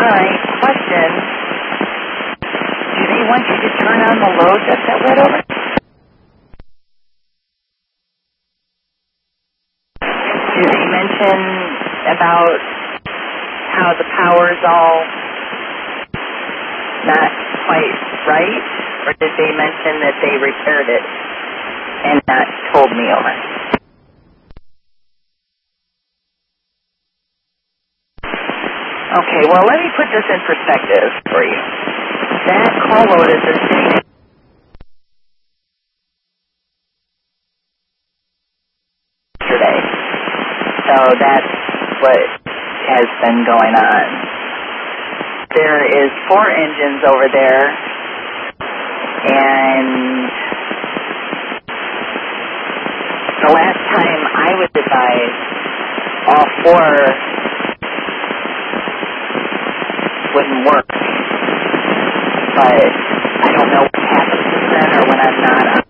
Alright, question. Do they want you to turn on the load that's that right over? Do they mention about how the power's all not quite right? Or did they mention that they repaired it and not told me over? Okay, well, let me put this in perspective for you. That call load is a sitting yesterday. So that's what has been going on. There is 4 engines over there, and the last time I was advised, all 4 wouldn't work. But I don't know what happens then or when I'm not on.